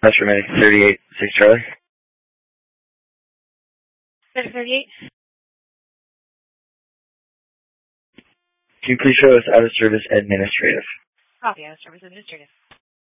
That's remaining 38, 6 Charlie. Center 38. Can you please show us out of service administrative? Copy, out of service administrative.